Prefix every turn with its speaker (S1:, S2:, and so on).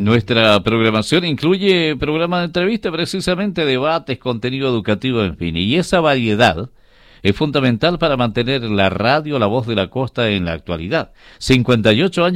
S1: Nuestra programación incluye programas de entrevista, precisamente debates, contenido educativo, en fin. Y esa variedad es fundamental para mantener la radio La Voz de la Costa en la actualidad. 58 años